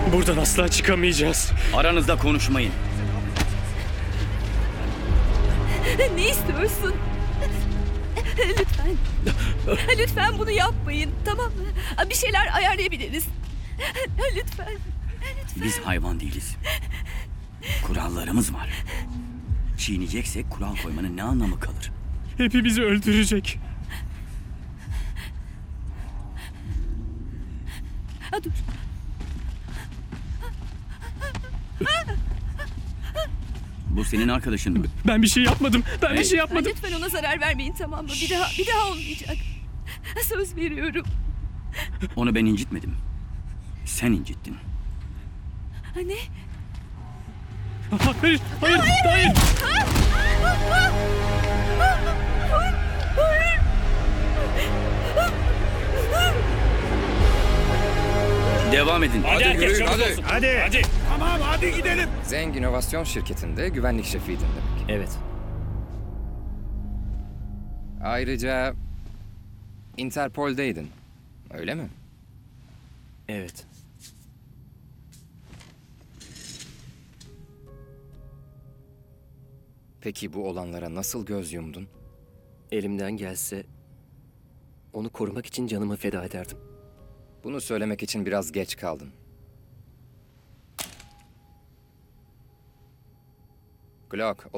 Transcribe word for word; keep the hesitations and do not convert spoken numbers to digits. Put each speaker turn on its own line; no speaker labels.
Buradan asla çıkamayacağız.
Aranızda konuşmayın.
Ne istiyorsun? Lütfen. Lütfen bunu yapmayın, tamam mı? Bir şeyler ayarlayabiliriz. Lütfen.
Biz hayvan değiliz. Kurallarımız var. Çiğneyeceksek kural koymanın ne anlamı kalır?
Hepimizi öldürecek.
Ha, dur.
Bu senin arkadaşın mı?
Ben bir şey yapmadım. Ben bir
Hey.
şey yapmadım.
Lütfen ona zarar vermeyin, tamam mı? Bir daha, bir daha olmayacak. Söz veriyorum.
Onu ben incitmedim. Sen incittin.
Ne?
Hayır, hayır, hayır.
Devam edin.
Hadi yürüyün, hadi.
Hadi.
Hadi. Tamam, hadi gidelim.
Zeng İnovasyon Şirketi'nde güvenlik şefiydin demek.
Evet.
Ayrıca Interpol'deydin. Öyle mi?
Evet.
Peki bu olanlara nasıl göz yumdun?
Elimden gelse onu korumak için canımı feda ederdim.
Bunu söylemek için biraz geç kaldın. Glock,